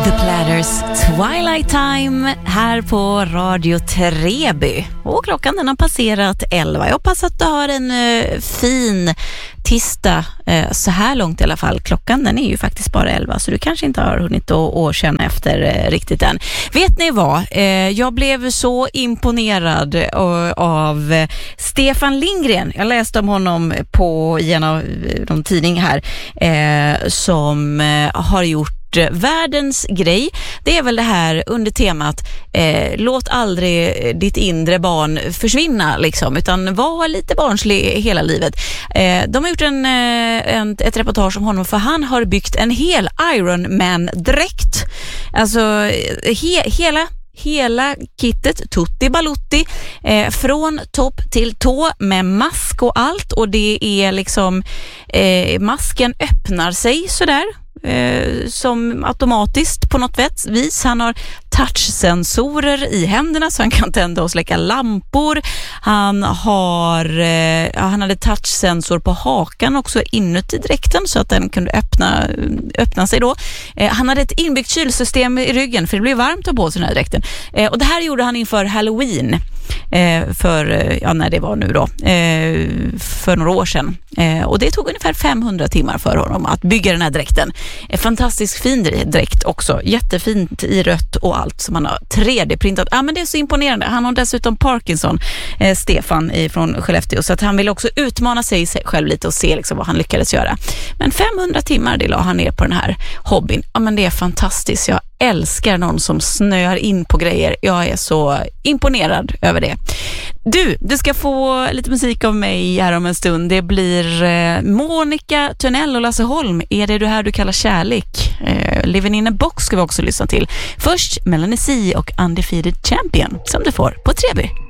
The Platters, Twilight Time här på Radio Treby. Och klockan den har passerat 11. Jag hoppas att du har en fin tisdag så här långt i alla fall. Klockan den är ju faktiskt bara 11 så du kanske inte har hunnit att känna efter riktigt än. Vet ni vad? Jag blev så imponerad av Stefan Lindgren. Jag läste om honom i en av de tidningar här som har gjort världens grej. Det är väl det här under temat låt aldrig ditt inre barn försvinna liksom, utan var lite barnslig hela livet. De har gjort ett reportage om honom, för han har byggt en hel Ironman-dräkt. Alltså hela kittet, tutti balutti, från topp till tå med mask och allt, och det är liksom masken öppnar sig sådär som automatiskt på något vis. Han har touchsensorer i händerna så han kan tända och släcka lampor. Han hade touchsensor på hakan också inuti dräkten så att den kunde öppna sig då. Han hade ett inbyggt kylsystem i ryggen för det blev varmt att på sig den här dräkten. Och det här gjorde han inför Halloween när det var nu då, för några år sedan. Och det tog ungefär 500 timmar för honom att bygga den här dräkten. En fantastisk fin dräkt också, jättefint i rött och allt som han har 3D-printat. Men det är så imponerande. Han har dessutom Parkinson, Stefan från Skellefteå, så att han vill också utmana sig själv lite och se liksom vad han lyckades göra. Men 500 timmar det la han ner på den här hobbyn. Men det är fantastiskt. Jag älskar någon som snöar in på grejer. Jag är så imponerad över det. Du ska få lite musik av mig här om en stund. Det blir Monica Törnell och Lasse Holm. Är det här du kallar kärlek? Living in a box ska vi också lyssna till. Först Melanie C och Undefeated Champion som du får på Treby.